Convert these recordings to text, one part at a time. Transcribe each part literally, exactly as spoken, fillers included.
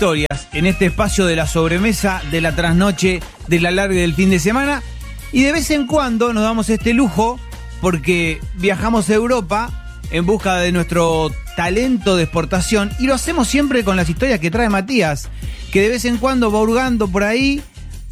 historias en este espacio de la sobremesa, de la trasnoche, de la larga del fin de semana. Y de vez en cuando nos damos este lujo porque viajamos a Europa en busca de nuestro talento de exportación y lo hacemos siempre con las historias que trae Matías, que de vez en cuando va hurgando por ahí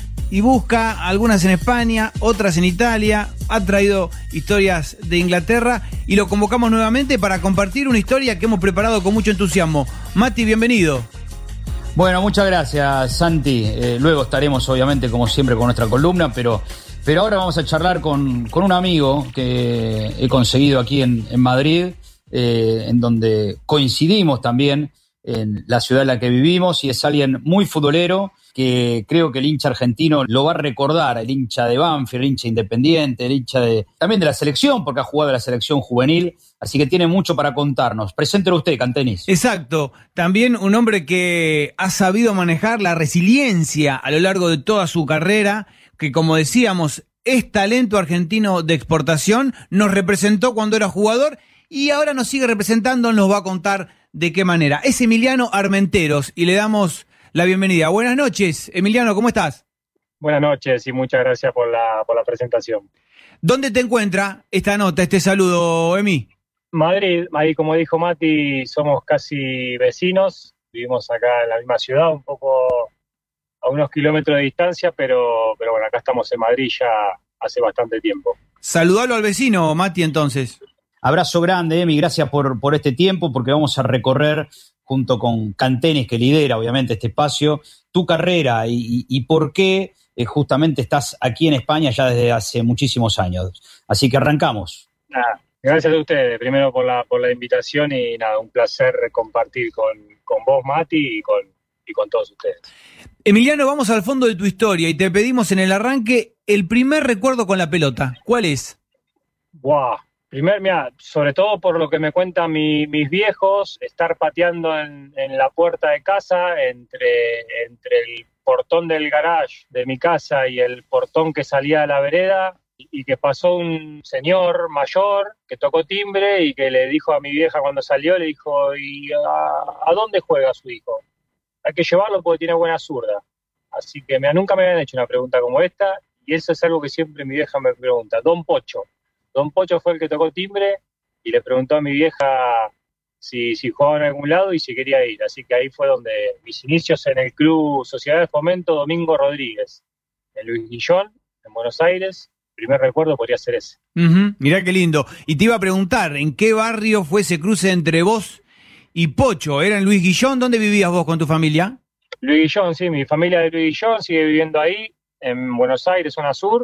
y busca algunas en España, otras en Italia, ha traído historias de Inglaterra y lo convocamos nuevamente para compartir una historia que hemos preparado con mucho entusiasmo. Mati, bienvenido. Bueno, muchas gracias, Santi. Eh, luego estaremos, obviamente, como siempre, con nuestra columna, pero, pero ahora vamos a charlar con, con un amigo que he conseguido aquí en, en Madrid, eh, en donde coincidimos también en la ciudad en la que vivimos, y es alguien muy futbolero, que creo que el hincha argentino lo va a recordar, el hincha de Banfield, el hincha independiente, el hincha de también de la selección, porque ha jugado en la selección juvenil, así que tiene mucho para contarnos. Preséntelo usted, Cantenis. Exacto, también un hombre que ha sabido manejar la resiliencia a lo largo de toda su carrera, que como decíamos, es talento argentino de exportación, nos representó cuando era jugador y ahora nos sigue representando, nos va a contar de qué manera. Es Emiliano Armenteros y le damos la bienvenida. Buenas noches, Emiliano, ¿cómo estás? Buenas noches y muchas gracias por la, por la presentación. ¿Dónde te encuentra esta nota, este saludo, Emi? Madrid, ahí como dijo Mati, somos casi vecinos, vivimos acá en la misma ciudad, un poco a unos kilómetros de distancia, pero, pero bueno, acá estamos en Madrid ya hace bastante tiempo. Saludalo al vecino, Mati, entonces. Abrazo grande, Emi, gracias por, por este tiempo, porque vamos a recorrer junto con Cantenis, que lidera obviamente este espacio, tu carrera y, y, y por qué eh, justamente estás aquí en España ya desde hace muchísimos años. Así que arrancamos. Nada, gracias a ustedes, primero por la, por la invitación y nada, un placer compartir con, con vos, Mati, y con, y con todos ustedes. Emiliano, vamos al fondo de tu historia y te pedimos en el arranque el primer recuerdo con la pelota. ¿Cuál es? ¡Wow! Primero, mira, sobre todo por lo que me cuentan mi, mis viejos, estar pateando en, en la puerta de casa, entre, entre el portón del garage de mi casa y el portón que salía a la vereda, y, y que pasó un señor mayor que tocó timbre y que le dijo a mi vieja cuando salió, le dijo, ¿y a, a dónde juega su hijo? Hay que llevarlo porque tiene buena zurda. Así que mira, nunca me habían hecho una pregunta como esta, y eso es algo que siempre mi vieja me pregunta. Don Pocho. Don Pocho fue el que tocó timbre y le preguntó a mi vieja si, si jugaba en algún lado y si quería ir. Así que ahí fue donde mis inicios en el Club Sociedad de Fomento Domingo Rodríguez, en Luis Guillón, en Buenos Aires. El primer recuerdo podría ser ese. Uh-huh. Mirá qué lindo. Y te iba a preguntar, ¿en qué barrio fue ese cruce entre vos y Pocho? ¿Era en Luis Guillón? ¿Dónde vivías vos con tu familia? Luis Guillón, sí. Mi familia de Luis Guillón sigue viviendo ahí, en Buenos Aires, zona sur.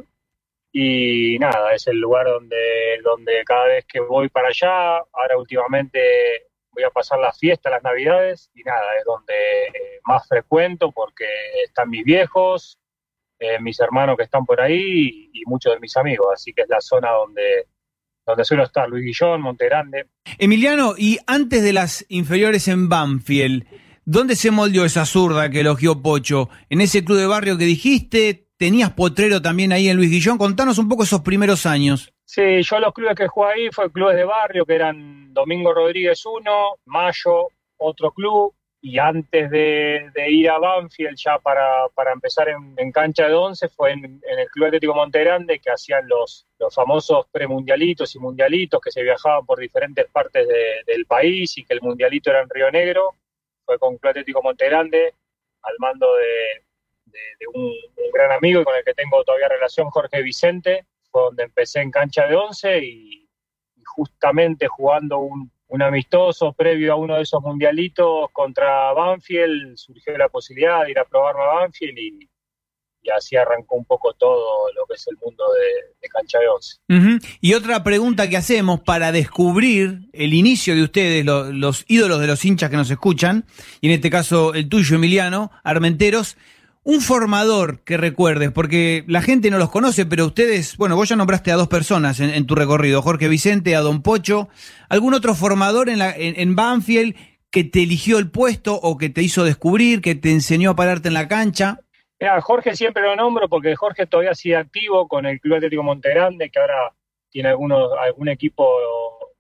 Y nada, es el lugar donde, donde cada vez que voy para allá, ahora últimamente voy a pasar las fiestas, las navidades, y nada, es donde más frecuento porque están mis viejos, eh, mis hermanos que están por ahí y, y muchos de mis amigos, así que es la zona donde, donde suelo estar, Luis Guillón, Monte Grande. Emiliano, y antes de las inferiores en Banfield, ¿dónde se moldeó esa zurda que elogió Pocho? ¿En ese club de barrio que dijiste? ¿Tenías potrero también ahí en Luis Guillón? Contanos un poco esos primeros años. Sí, yo los clubes que jugué ahí fue clubes de barrio, que eran Domingo Rodríguez uno, Mayo, otro club, y antes de, de ir a Banfield ya para, para empezar en, en cancha de once fue en, en el Club Atlético Monte Grande, que hacían los, los famosos premundialitos y mundialitos que se viajaban por diferentes partes de, del país y que el mundialito era en Río Negro. Fue con Club Atlético Monte Grande, al mando de... de, de un, un gran amigo y con el que tengo todavía relación, Jorge Vicente, fue donde empecé en cancha de once y, y justamente jugando un, un amistoso previo a uno de esos mundialitos contra Banfield, surgió la posibilidad de ir a probarme a Banfield y, y así arrancó un poco todo lo que es el mundo de, de cancha de once. Uh-huh. Y otra pregunta que hacemos para descubrir el inicio de ustedes, lo, los ídolos de los hinchas que nos escuchan, y en este caso el tuyo, Emiliano Armenteros, un formador que recuerdes, porque la gente no los conoce, pero ustedes, bueno, vos ya nombraste a dos personas en, en tu recorrido, Jorge Vicente, a Don Pocho. ¿Algún otro formador en, la, en, en Banfield que te eligió el puesto o que te hizo descubrir, que te enseñó a pararte en la cancha? Mira, Jorge siempre lo nombro porque Jorge todavía sigue activo con el Club Atlético Monte Grande, que ahora tiene algunos, algún equipo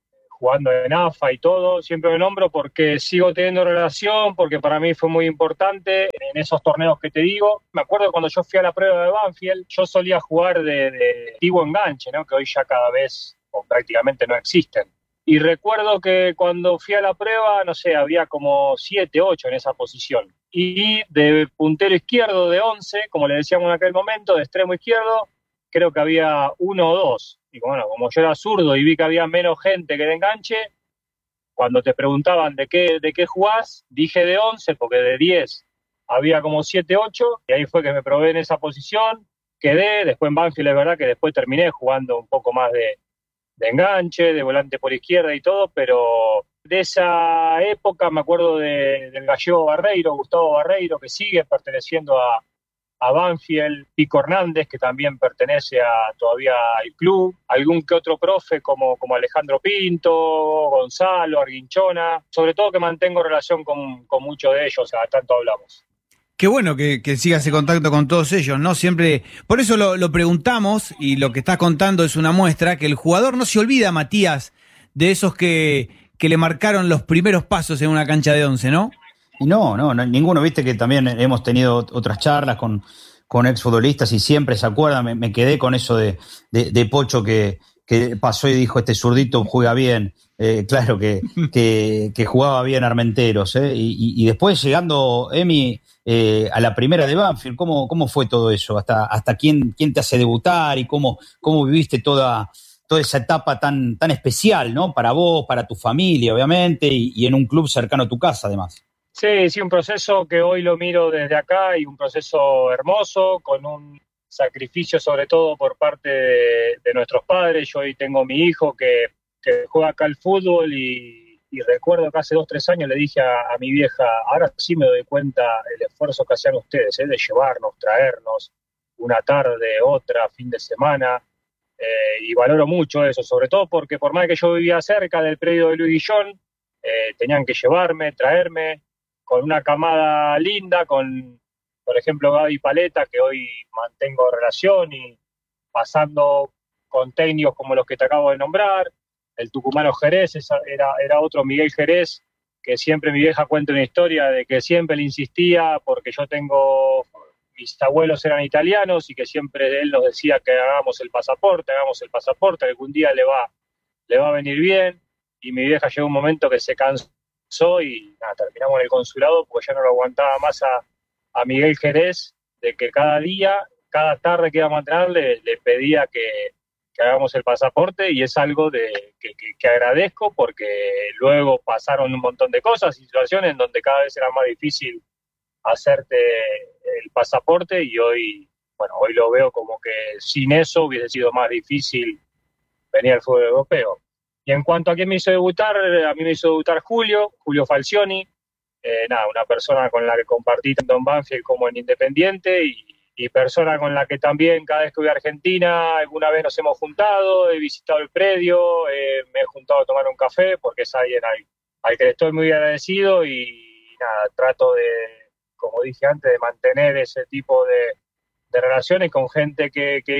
jugando en A F A y todo. Siempre lo nombro porque sigo teniendo relación, porque para mí fue muy importante en esos torneos que te digo. Me acuerdo cuando yo fui a la prueba de Banfield, yo solía jugar de, de antiguo enganche, ¿no? Que hoy ya cada vez o prácticamente no existen. Y recuerdo que cuando fui a la prueba, no sé, había como siete, ocho en esa posición. Y de puntero izquierdo de once, como le decíamos en aquel momento, de extremo izquierdo, creo que había uno o dos. Y bueno, como yo era zurdo y vi que había menos gente que de enganche, cuando te preguntaban de qué, de qué jugás, dije de once, porque de diez había como siete, ocho, y ahí fue que me probé en esa posición, quedé, después en Banfield es verdad que después terminé jugando un poco más de de enganche, de volante por izquierda y todo, pero de esa época me acuerdo de, del gallego Barreiro, Gustavo Barreiro, que sigue perteneciendo a, a Banfield, Pico Hernández, que también pertenece a, todavía al club, algún que otro profe como, como Alejandro Pinto, Gonzalo, Arguinchona, sobre todo que mantengo relación con, con muchos de ellos, a tanto hablamos. Qué bueno que, que sigas en contacto con todos ellos, ¿no? Siempre, por eso lo, lo preguntamos, y lo que estás contando es una muestra, que el jugador no se olvida, Matías, de esos que, que le marcaron los primeros pasos en una cancha de once, ¿no? No, no, no, ninguno, viste que también hemos tenido otras charlas con, con exfutbolistas y siempre se acuerdan, me, me quedé con eso de, de, de Pocho que, que pasó y dijo, este zurdito juega bien. Eh, claro que, que, que jugaba bien Armenteros, ¿eh? y, y, y después llegando, Emi, eh, a la primera de Banfield, ¿cómo, cómo fue todo eso? ¿Hasta, hasta quién, quién te hace debutar y cómo, cómo viviste toda, toda esa etapa tan, tan especial, ¿no? Para vos, para tu familia, obviamente, y, y en un club cercano a tu casa, además. Sí, sí, un proceso que hoy lo miro desde acá y un proceso hermoso, con un sacrificio sobre todo por parte de, de nuestros padres. Yo hoy tengo mi hijo que que juega acá al fútbol y, y recuerdo que hace dos, tres años le dije a, a mi vieja, ahora sí me doy cuenta el esfuerzo que hacían ustedes, ¿eh? De llevarnos, traernos, una tarde, otra, fin de semana, eh, y valoro mucho eso, sobre todo porque por más que yo vivía cerca del predio de Luis Guillón, eh, tenían que llevarme, traerme, con una camada linda, con, por ejemplo, Gaby Paleta, que hoy mantengo relación, y pasando con técnicos como los que te acabo de nombrar. El tucumano Jerez, esa era, era otro Miguel Jerez, que siempre mi vieja cuenta una historia de que siempre le insistía, porque yo tengo, mis abuelos eran italianos, y que siempre él nos decía que hagamos el pasaporte, hagamos el pasaporte, algún día le va, le va a venir bien, y mi vieja llegó un momento que se cansó y nada, terminamos en el consulado porque ya no lo aguantaba más a, a Miguel Jerez, de que cada día, cada tarde que íbamos a entrenar le, le pedía que que hagamos el pasaporte, y es algo de, que, que, que agradezco porque luego pasaron un montón de cosas y situaciones en donde cada vez era más difícil hacerte el pasaporte, y hoy, bueno, hoy lo veo como que sin eso hubiese sido más difícil venir al fútbol europeo. Y en cuanto a quién me hizo debutar, a mí me hizo debutar Julio, Julio Falcioni, eh, nada, una persona con la que compartí tanto en Banfield como en Independiente, y y persona con la que también cada vez que voy a Argentina alguna vez nos hemos juntado, he visitado el predio, eh, me he juntado a tomar un café, porque es alguien al, al que le estoy muy agradecido, y nada, trato de, como dije antes, de mantener ese tipo de, de relaciones con gente que, que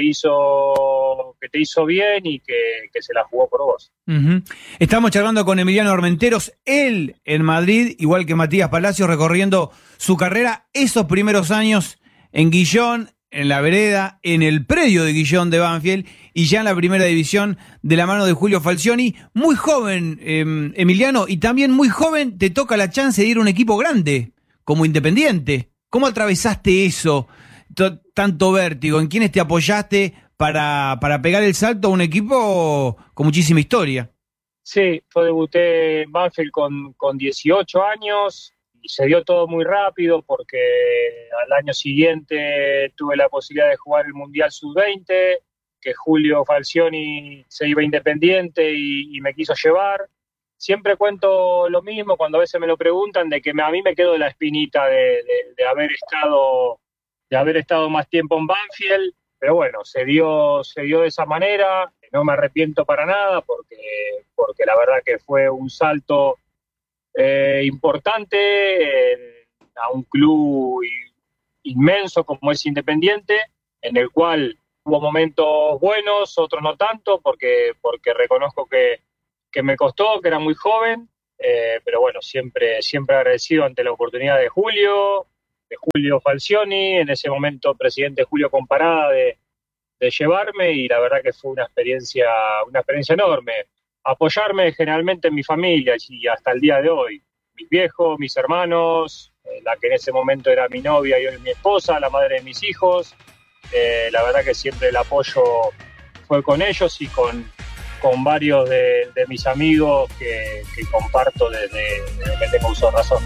hizo que te hizo bien y que, que se la jugó por vos. Uh-huh. Estamos charlando con Emiliano Armenteros, él en Madrid, igual que Matías Palacios, recorriendo su carrera, esos primeros años en Guillón, en la vereda, en el predio de Guillón de Banfield, y ya en la primera división de la mano de Julio Falcioni. Muy joven, eh, Emiliano, y también muy joven te toca la chance de ir a un equipo grande, como Independiente. ¿Cómo atravesaste eso, t- tanto vértigo? ¿En quiénes te apoyaste para, para pegar el salto a un equipo con muchísima historia? Sí, yo debuté en Banfield con, con dieciocho años, y se dio todo muy rápido porque al año siguiente tuve la posibilidad de jugar el Mundial sub veinte, que Julio Falcioni se iba a Independiente y, y me quiso llevar. Siempre cuento lo mismo cuando a veces me lo preguntan, de que me, a mí me quedó la espinita de, de, de haber estado de haber estado más tiempo en Banfield, pero bueno, se dio, se dio de esa manera. No me arrepiento para nada porque, porque la verdad que fue un salto Eh, importante eh, a un club inmenso como es Independiente, en el cual hubo momentos buenos, otros no tanto, porque, porque reconozco que, que me costó, que era muy joven, eh, pero bueno, siempre, siempre agradecido ante la oportunidad de Julio, de Julio Falcioni, en ese momento presidente Julio Comparada, de, de llevarme, y la verdad que fue una experiencia, una experiencia enorme. Apoyarme generalmente en mi familia y hasta el día de hoy. Mis viejos, mis hermanos, eh, la que en ese momento era mi novia y hoy mi esposa, la madre de mis hijos. Eh, la verdad que siempre el apoyo fue con ellos y con, con varios de, de mis amigos que, que comparto desde, desde que tengo uso de razón.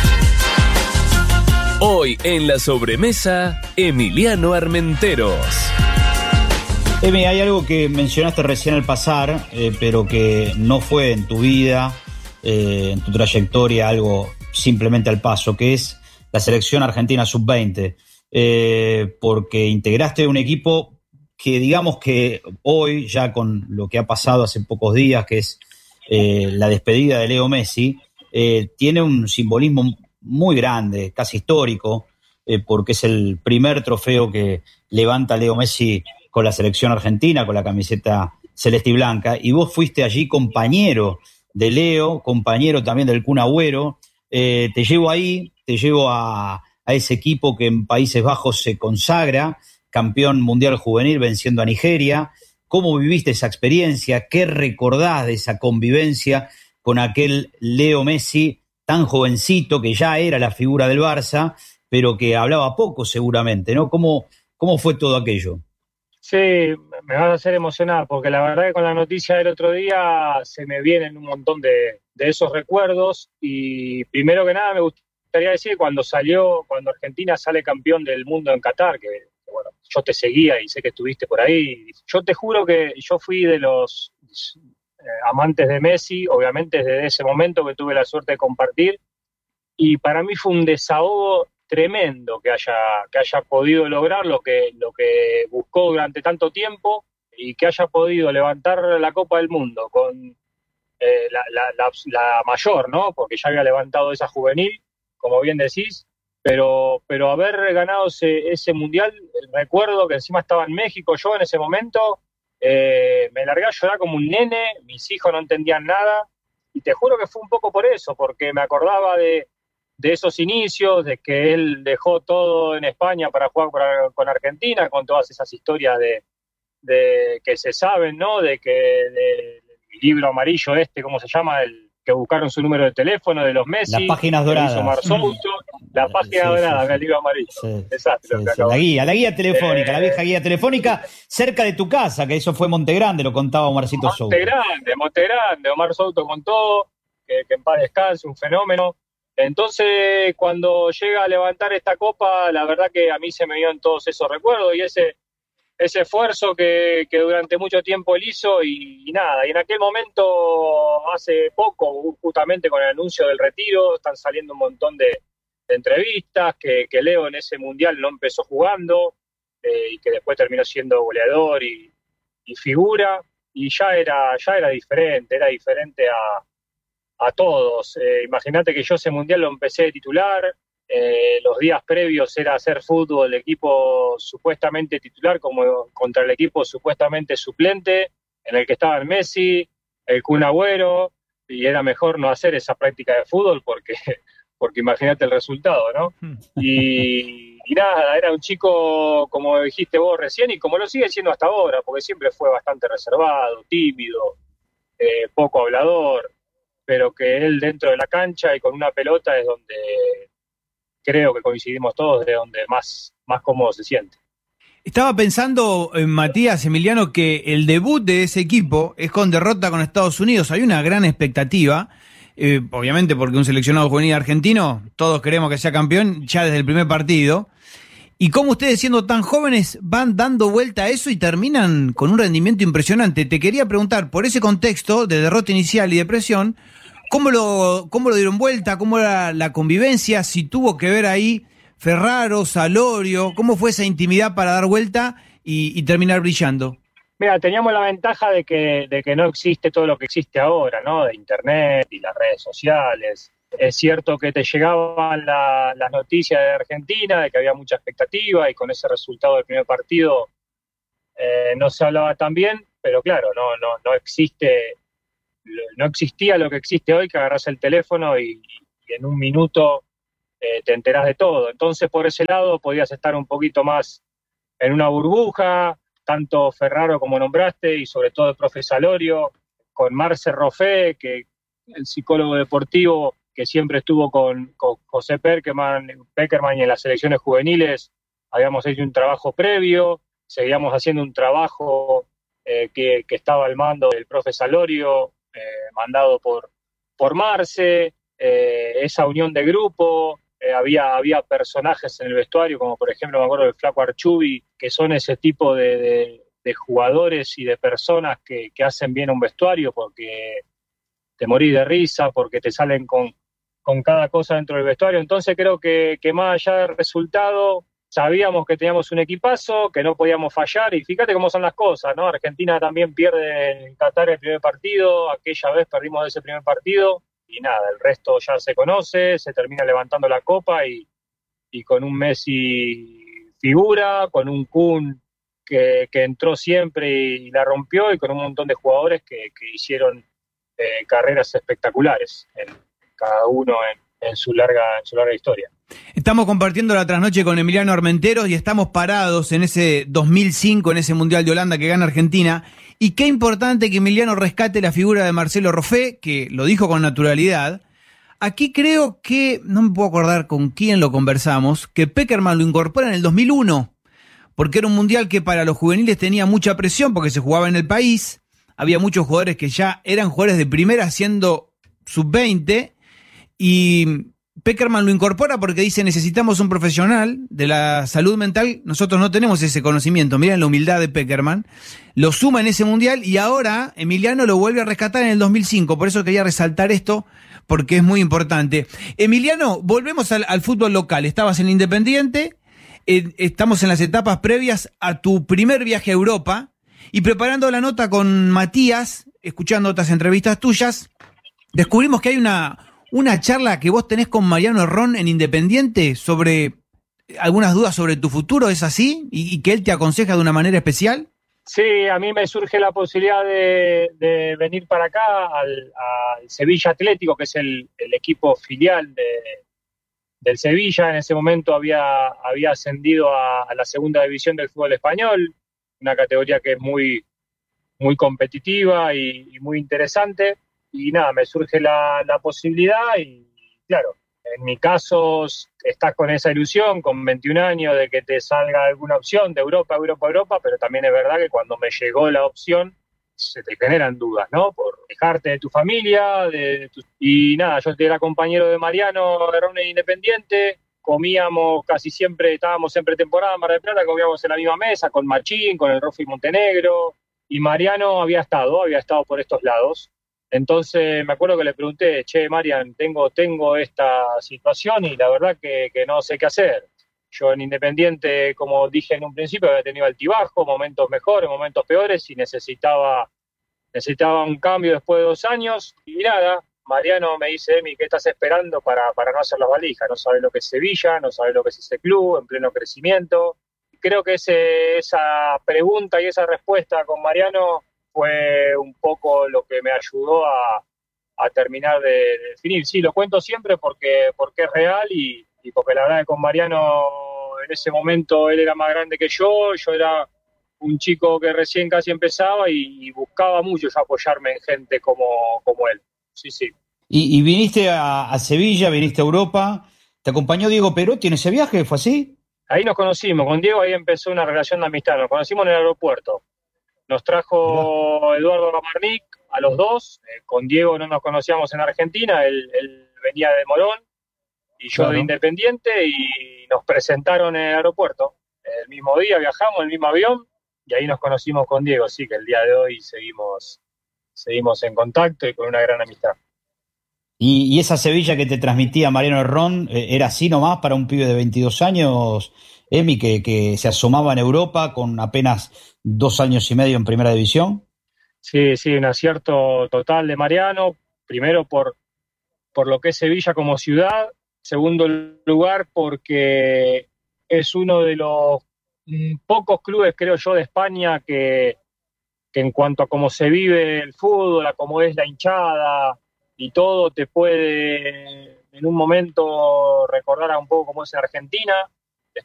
Hoy en la sobremesa, Emiliano Armenteros. Emi, hay algo que mencionaste recién al pasar, eh, pero que no fue en tu vida, eh, en tu trayectoria, algo simplemente al paso, que es la selección argentina sub veinte, eh, porque integraste un equipo que digamos que hoy, ya con lo que ha pasado hace pocos días, que es eh, la despedida de Leo Messi, eh, tiene un simbolismo muy grande, casi histórico, eh, porque es el primer trofeo que levanta Leo Messi con la selección argentina, con la camiseta celeste y blanca, y vos fuiste allí compañero de Leo, compañero también del Kun Agüero. Eh, te llevo ahí, te llevo a, a ese equipo que en Países Bajos se consagra, campeón mundial juvenil venciendo a Nigeria. ¿Cómo viviste esa experiencia? ¿Qué recordás de esa convivencia con aquel Leo Messi tan jovencito, que ya era la figura del Barça, pero que hablaba poco seguramente, ¿no? ¿Cómo, cómo fue todo aquello? Sí, me vas a hacer emocionar, porque la verdad que con la noticia del otro día se me vienen un montón de, de esos recuerdos. Y primero que nada me gustaría decir, cuando salió, cuando Argentina sale campeón del mundo en Qatar, que, que bueno, yo te seguía y sé que estuviste por ahí, yo te juro que yo fui de los eh, amantes de Messi, obviamente desde ese momento que tuve la suerte de compartir, y para mí fue un desahogo tremendo que haya, que haya podido lograr lo que, lo que buscó durante tanto tiempo, y que haya podido levantar la Copa del Mundo con eh, la, la, la, la mayor, ¿no? Porque ya había levantado esa juvenil, como bien decís, pero, pero haber ganado ese, ese mundial, recuerdo que encima estaba en México yo en ese momento, eh, me largué a llorar como un nene, mis hijos no entendían nada, y te juro que fue un poco por eso, porque me acordaba de de esos inicios, de que él dejó todo en España para jugar para, con Argentina, con todas esas historias de, de que se saben, ¿no? De que de, el libro amarillo este, ¿cómo se llama? El que buscaron su número de teléfono de los Messi. Las páginas doradas. Omar Souto, la página sí, dorada, sí, sí. El libro amarillo. Sí, Exacto. Sí, sí. La guía, la guía telefónica, eh, la vieja guía telefónica cerca de tu casa, que eso fue Monte Grande, lo contaba Omarcito Souto. Monte Grande, Monte Grande, Omar Souto con todo, que, que en paz descanse, un fenómeno. Entonces, cuando llega a levantar esta copa, la verdad que a mí se me vienen todos esos recuerdos y ese, ese esfuerzo que, que durante mucho tiempo él hizo y, y nada. Y en aquel momento, hace poco, justamente con el anuncio del retiro, están saliendo un montón de, de entrevistas, que, que Leo en ese mundial no empezó jugando eh, y que después terminó siendo goleador y, y figura. Y ya era, ya era diferente, era diferente a... a todos. Eh, Imagínate que yo ese mundial lo empecé de titular, eh, los días previos era hacer fútbol de equipo supuestamente titular como contra el equipo supuestamente suplente, en el que estaban Messi, el Kun Agüero, y era mejor no hacer esa práctica de fútbol porque, porque imagínate el resultado, ¿no? Y, y nada, era un chico, como dijiste vos recién, y como lo sigue siendo hasta ahora, porque siempre fue bastante reservado, tímido, eh, poco hablador, pero que él dentro de la cancha y con una pelota es donde creo que coincidimos todos, de donde más, más cómodo se siente. Estaba pensando, eh, Matías, Emiliano, que el debut de ese equipo es con derrota con Estados Unidos. Hay una gran expectativa, eh, obviamente porque un seleccionado juvenil argentino, todos queremos que sea campeón ya desde el primer partido. Y cómo ustedes, siendo tan jóvenes, van dando vuelta a eso y terminan con un rendimiento impresionante. Te quería preguntar, por ese contexto de derrota inicial y de presión, ¿cómo lo, cómo lo dieron vuelta? ¿Cómo era la convivencia? Si tuvo que ver ahí Ferraro, Salorio, ¿cómo fue esa intimidad para dar vuelta y, y terminar brillando? Mira, teníamos la ventaja de que, de que no existe todo lo que existe ahora, ¿no? De internet y las redes sociales. Es cierto que te llegaban la, las noticias de Argentina, de que había mucha expectativa y con ese resultado del primer partido eh, no se hablaba tan bien, pero claro, no, no, no existe no existía lo que existe hoy, que agarrás el teléfono y, y en un minuto eh, te enterás de todo. Entonces, por ese lado, podías estar un poquito más en una burbuja, tanto Ferraro como nombraste, y sobre todo el profe Salorio, con Marce Roffé, que el psicólogo deportivo que siempre estuvo con, con José Peckerman, Peckerman y en las selecciones juveniles, habíamos hecho un trabajo previo, seguíamos haciendo un trabajo eh, que, que estaba al mando del profe Salorio, eh, mandado por, por Marce, eh, esa unión de grupo, eh, había, había personajes en el vestuario, como por ejemplo me acuerdo del Flaco Archubi, que son ese tipo de, de, de jugadores y de personas que, que hacen bien un vestuario, porque te morís de risa, porque te salen con, con cada cosa dentro del vestuario. Entonces creo que, que más allá del resultado, sabíamos que teníamos un equipazo, que no podíamos fallar, y fíjate cómo son las cosas, ¿no? Argentina también pierde en Qatar el primer partido, aquella vez perdimos ese primer partido, y nada, el resto ya se conoce, se termina levantando la copa, y, y con un Messi figura, con un Kun que, que entró siempre y la rompió, y con un montón de jugadores que, que hicieron eh, carreras espectaculares, en, cada uno en, en, su larga, en su larga historia. Estamos compartiendo la trasnoche con Emiliano Armenteros y estamos parados en ese dos mil cinco, en ese Mundial de Holanda que gana Argentina. Y qué importante que Emiliano rescate la figura de Marcelo Roffé, que lo dijo con naturalidad. Aquí creo que, no me puedo acordar con quién lo conversamos, que Peckerman lo incorpora en el dos mil uno, porque era un Mundial que para los juveniles tenía mucha presión porque se jugaba en el país. Había muchos jugadores que ya eran jugadores de primera siendo sub veinte, y Peckerman lo incorpora porque dice: necesitamos un profesional de la salud mental, nosotros no tenemos ese conocimiento. Miren la humildad de Peckerman, lo suma en ese mundial, y ahora Emiliano lo vuelve a rescatar en el dos mil cinco, por eso quería resaltar esto, porque es muy importante. Emiliano, volvemos al, al fútbol local, estabas en Independiente, eh, estamos en las etapas previas a tu primer viaje a Europa, y preparando la nota con Matías, escuchando otras entrevistas tuyas, descubrimos que hay una... una charla que vos tenés con Mariano Herrón en Independiente sobre algunas dudas sobre tu futuro, ¿es así? ¿Y, y que él te aconseja de una manera especial? Sí, a mí me surge la posibilidad de, de venir para acá al, al Sevilla Atlético, que es el, el equipo filial de, del Sevilla. En ese momento había, había ascendido a, a la segunda división del fútbol español, una categoría que es muy, muy competitiva y, y muy interesante. Y nada, me surge la, la posibilidad y, claro, en mi caso estás con esa ilusión, con veintiún años, de que te salga alguna opción de Europa, Europa, Europa, pero también es verdad que cuando me llegó la opción se te generan dudas, ¿no? Por dejarte de tu familia, de, de tu... y nada, yo era compañero de Mariano Herrón en Independiente, comíamos casi siempre, estábamos siempre temporada en Mar del Plata, comíamos en la misma mesa con Machín, con el Rofi Montenegro, y Mariano había estado, había estado por estos lados. Entonces me acuerdo que le pregunté: che, Marian, tengo, tengo esta situación y la verdad que, que no sé qué hacer. Yo en Independiente, como dije en un principio, había tenido altibajo, momentos mejores, momentos peores, y necesitaba, necesitaba un cambio después de dos años. Y nada, Mariano me dice: Emi, ¿qué estás esperando para, para no hacer las valijas? No sabes lo que es Sevilla, no sabes lo que es ese club en pleno crecimiento. Creo que ese, esa pregunta y esa respuesta con Mariano fue un poco lo que me ayudó a, a terminar de, de definir. Sí, lo cuento siempre porque, porque es real y, y porque la verdad que con Mariano en ese momento él era más grande que yo, yo era un chico que recién casi empezaba y, y buscaba mucho yo apoyarme en gente como, como él. Sí, sí. Y, y viniste a, a Sevilla, viniste a Europa, te acompañó Diego Perotti en ese viaje, ¿fue así? Ahí nos conocimos, con Diego ahí empezó una relación de amistad, nos conocimos en el aeropuerto. Nos trajo Eduardo Gamarnik a los dos. Eh, con Diego no nos conocíamos en Argentina, él, él venía de Morón y yo claro. de Independiente, y nos presentaron en el aeropuerto. El mismo día viajamos, el mismo avión, y ahí nos conocimos con Diego. Sí, que el día de hoy seguimos, seguimos en contacto y con una gran amistad. ¿Y, y esa Sevilla que te transmitía Mariano Herrón, eh, era así nomás para un pibe de veintidós años, Emi, que, que se asomaba en Europa con apenas dos años y medio en primera división? Sí, sí, un acierto total de Mariano, primero por, por lo que es Sevilla como ciudad, segundo lugar porque es uno de los pocos clubes, creo yo, de España que, que en cuanto a cómo se vive el fútbol, a cómo es la hinchada y todo, te puede en un momento recordar a un poco cómo es en Argentina.